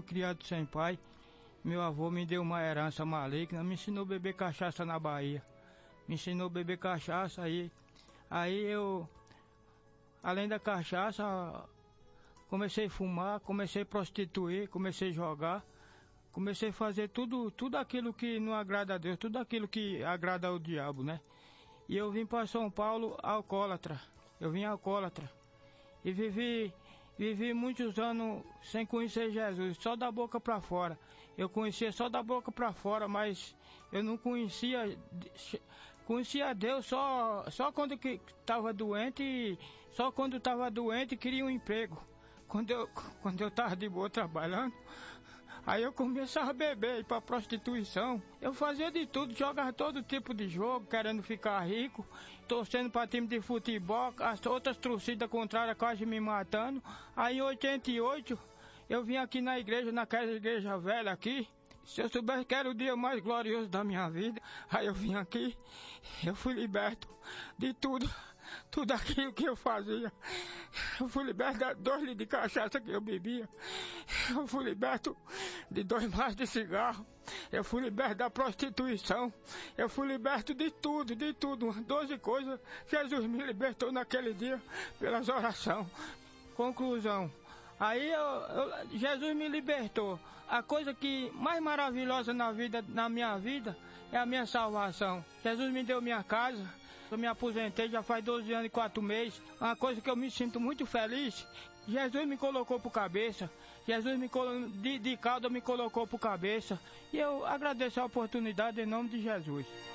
fui criado sem pai. Meu avô me deu uma herança maligna, me ensinou a beber cachaça na Bahia. Me ensinou a beber cachaça aí eu, além da cachaça, comecei a fumar, comecei a prostituir, comecei a jogar, comecei a fazer tudo aquilo que não agrada a Deus, tudo aquilo que agrada ao diabo, né? E eu vim para São Paulo alcoólatra, eu vim alcoólatra e vivi muitos anos sem conhecer Jesus, só da boca para fora. Eu conhecia só da boca para fora, mas eu não conhecia Deus só quando estava doente, só quando estava doente queria um emprego. Quando eu estava de boa trabalhando, aí eu começava a beber, ir para prostituição. Eu fazia de tudo, jogava todo tipo de jogo, querendo ficar rico, torcendo para time de futebol, as outras torcidas contrárias quase me matando. Aí em 88, eu vim aqui na igreja, naquela igreja velha aqui. Se eu soubesse que era o dia mais glorioso da minha vida, aí eu vim aqui, eu fui liberto de tudo aquilo que eu fazia. Eu fui liberto de 2 litros de cachaça que eu bebia. Eu fui liberto de 2 maços de cigarro. Eu fui liberto da prostituição. Eu fui liberto de tudo, 12 coisas. Jesus me libertou naquele dia pelas orações. Conclusão. Aí Jesus me libertou. A coisa que mais maravilhosa na minha vida é a minha salvação. Jesus me deu minha casa. Eu me aposentei já faz 12 anos e 4 meses. Uma coisa que eu me sinto muito feliz. Jesus me colocou por cabeça. Jesus de cauda me colocou por cabeça. E eu agradeço a oportunidade em nome de Jesus.